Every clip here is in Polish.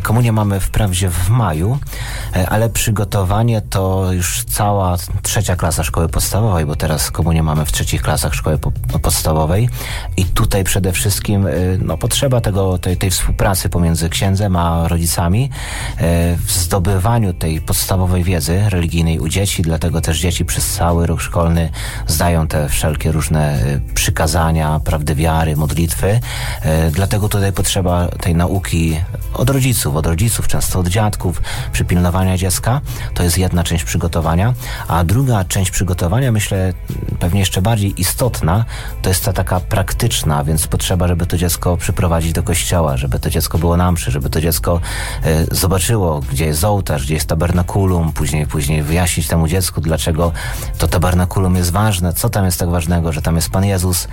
Komunię mamy wprawdzie w maju, ale przygotowanie to już cała 3. klasa szkoły podstawowej, bo teraz komunię mamy w 3 klasach szkoły podstawowej i tutaj przede wszystkim potrzeba tej współpracy pomiędzy księdzem a rodzicami w zdobywaniu tej podstawowej wiedzy religijnej u dzieci, dlatego też dzieci przez cały rok szkolny zdają te wszelkie różne przykazania, prawdy wiary, modlitwy. Dlatego tutaj potrzeba tej nauki od rodziców, często od dziadków, przypilnowania dziecka. To jest jedna część przygotowania, a druga część przygotowania, myślę, pewnie jeszcze bardziej istotna, to jest ta taka praktyczna, więc potrzeba, żeby to dziecko przyprowadzić do kościoła, żeby to dziecko było na mszy, żeby to dziecko zobaczyło, gdzie jest ołtarz, gdzie jest tabernakulum, później wyjaśnić temu dziecku, dlaczego to tabernakulum jest ważne, co tam jest tak ważnego, że tam jest Pan Jezus,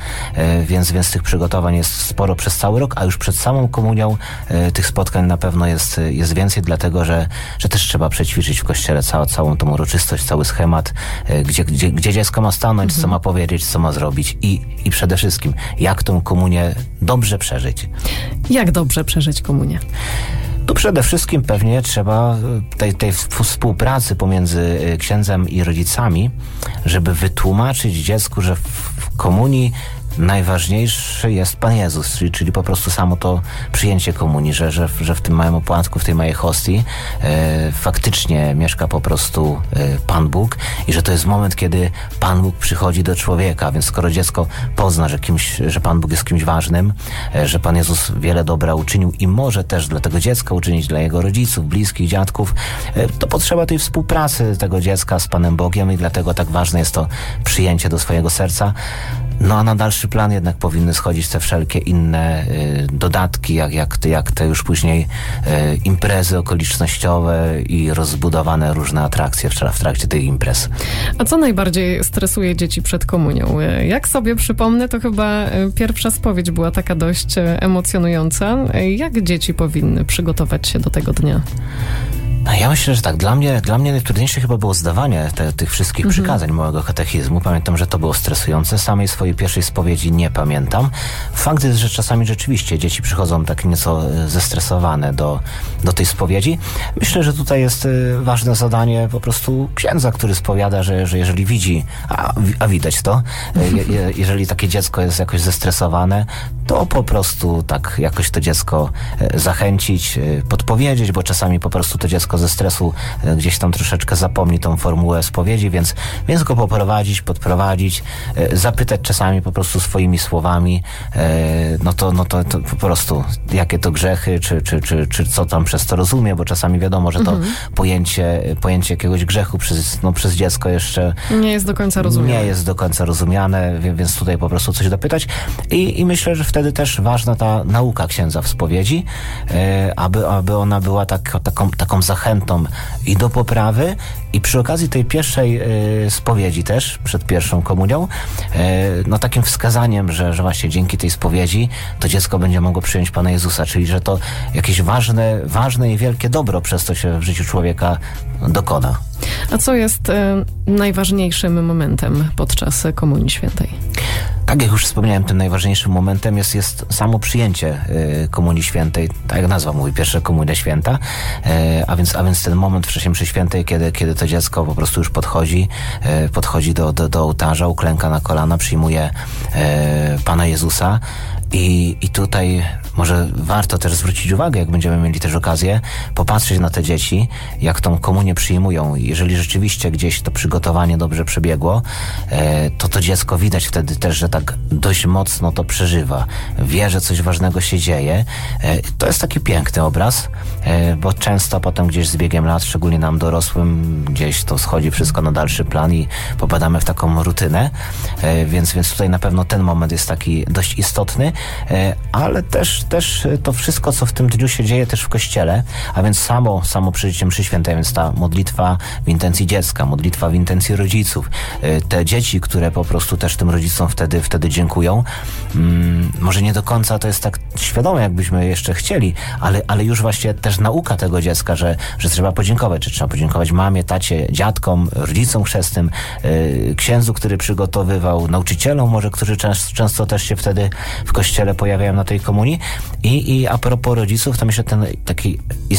więc tych przygotowań jest sporo przez cały rok, a już przed samą komunią tych spotkań na pewno jest więcej, dlatego, że też trzeba przećwiczyć w kościele całą tą uroczystość, cały schemat, gdzie dziecko ma stanąć, co ma powiedzieć, co ma zrobić i przede wszystkim, jak tą komunię dobrze przeżyć. Jak dobrze przeżyć komunię? Tu przede wszystkim pewnie trzeba tej współpracy pomiędzy księdzem i rodzicami, żeby wytłumaczyć dziecku, że w komunii najważniejszy jest Pan Jezus, czyli po prostu samo to przyjęcie komunii, że w tym małym opłatku, w tej małej hostii faktycznie mieszka po prostu Pan Bóg i że to jest moment, kiedy Pan Bóg przychodzi do człowieka, więc skoro dziecko pozna, że Pan Bóg jest kimś ważnym, że Pan Jezus wiele dobra uczynił i może też dla tego dziecka uczynić, dla jego rodziców, bliskich, dziadków, to potrzeba tej współpracy tego dziecka z Panem Bogiem i dlatego tak ważne jest to przyjęcie do swojego serca. No a na dalszy plan jednak powinny schodzić te wszelkie inne dodatki, jak te już później imprezy okolicznościowe i rozbudowane różne atrakcje w trakcie tych imprez. A co najbardziej stresuje dzieci przed komunią? Jak sobie przypomnę, to chyba pierwsza spowiedź była taka dość emocjonująca. Jak dzieci powinny przygotować się do tego dnia? Ja myślę, że tak. Dla mnie najtrudniejsze chyba było zdawanie tych wszystkich przykazań małego katechizmu. Pamiętam, że to było stresujące. Samej swojej pierwszej spowiedzi nie pamiętam. Fakt jest, że czasami rzeczywiście dzieci przychodzą tak nieco zestresowane do tej spowiedzi. Myślę, że tutaj jest ważne zadanie po prostu księdza, który spowiada, że jeżeli widzi, a widać to, jeżeli takie dziecko jest jakoś zestresowane, to po prostu tak jakoś to dziecko zachęcić, podpowiedzieć, bo czasami po prostu to dziecko ze stresu gdzieś tam troszeczkę zapomni tą formułę spowiedzi, więc go poprowadzić, podprowadzić, zapytać czasami po prostu swoimi słowami, no to po prostu jakie to grzechy, czy co tam przez to rozumie, bo czasami wiadomo, że to pojęcie jakiegoś grzechu przez dziecko jeszcze nie jest do końca rozumiane. Więc tutaj po prostu coś dopytać i myślę, że wtedy też ważna ta nauka księdza w spowiedzi, aby ona była taką zachętą i do poprawy i przy okazji tej pierwszej spowiedzi też, przed pierwszą komunią, takim wskazaniem, że właśnie dzięki tej spowiedzi to dziecko będzie mogło przyjąć Pana Jezusa, czyli że to jakieś ważne i wielkie dobro przez to się w życiu człowieka dokona. A co jest najważniejszym momentem podczas Komunii Świętej? Tak jak już wspomniałem, tym najważniejszym momentem jest samo przyjęcie Komunii Świętej, tak jak nazwa mówi, pierwsza Komunia Święta, a więc ten moment w czasie mszy świętej, kiedy to dziecko po prostu już podchodzi do ołtarza, uklęka na kolana, przyjmuje Pana Jezusa i tutaj może warto też zwrócić uwagę, jak będziemy mieli też okazję, popatrzeć na te dzieci, jak tą komunię przyjmują. Jeżeli rzeczywiście gdzieś to przygotowanie dobrze przebiegło, to dziecko widać wtedy też, że tak dość mocno to przeżywa. Wie, że coś ważnego się dzieje. To jest taki piękny obraz, bo często potem gdzieś z biegiem lat, szczególnie nam dorosłym, gdzieś to schodzi wszystko na dalszy plan i popadamy w taką rutynę, więc tutaj na pewno ten moment jest taki dość istotny, ale też to wszystko, co w tym dniu się dzieje też w kościele, a więc samo przeżycie mszy świętej, więc ta modlitwa w intencji dziecka, modlitwa w intencji rodziców, te dzieci, które po prostu też tym rodzicom wtedy dziękują. Może nie do końca to jest tak świadome, jakbyśmy jeszcze chcieli, ale już właśnie też nauka tego dziecka, że trzeba podziękować, że trzeba podziękować mamie, tacie, dziadkom, rodzicom chrzestnym, księdzu, który przygotowywał, nauczycielom może, którzy często też się wtedy w kościele pojawiają na tej komunii. I a propos rodziców, to myślę, ten taki